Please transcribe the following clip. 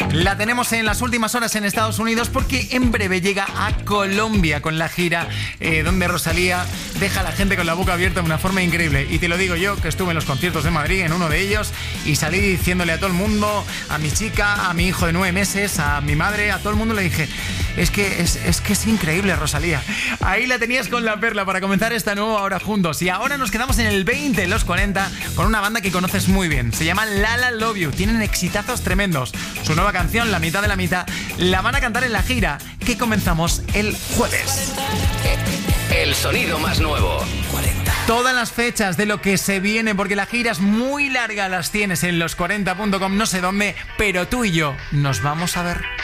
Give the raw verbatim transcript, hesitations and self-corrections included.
La tenemos en las últimas horas en Estados Unidos porque en breve llega a Colombia con la gira eh, donde Rosalía deja a la gente con la boca abierta de una forma increíble. Y te lo digo yo, que estuve en los conciertos de Madrid, en uno de ellos, y salí diciéndole a todo el mundo, a mi chica, a mi hijo de nueve meses, a mi madre, a todo el mundo le dije, es que es, es que es increíble, Rosalía. Ahí la tenías con la perla para comenzar esta nueva hora juntos. Y ahora nos quedamos en el veinte, en los cuarenta, con una banda que conoces muy bien. Se llama Lala Love You. Tienen exitazos tremendos. Su nueva canción, La mitad de la mitad, la van a cantar en la gira que comenzamos el jueves. El sonido más nuevo. cuarenta. Todas las fechas de lo que se viene, porque la gira es muy larga, las tienes en los cuarenta punto com, no sé dónde, pero tú y yo nos vamos a ver.